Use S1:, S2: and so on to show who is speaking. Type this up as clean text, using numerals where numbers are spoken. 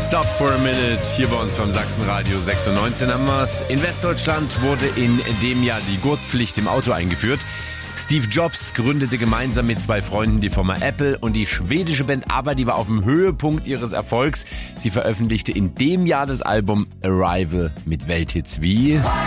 S1: Stop for a Minute hier bei uns beim Sachsenradio 96 haben wir's. In Westdeutschland wurde in dem Jahr die Gurtpflicht im Auto eingeführt. Steve Jobs gründete gemeinsam mit 2 Freunden die Firma Apple und die schwedische Band ABBA, die war auf dem Höhepunkt ihres Erfolgs. Sie veröffentlichte in dem Jahr das Album Arrival mit Welthits wie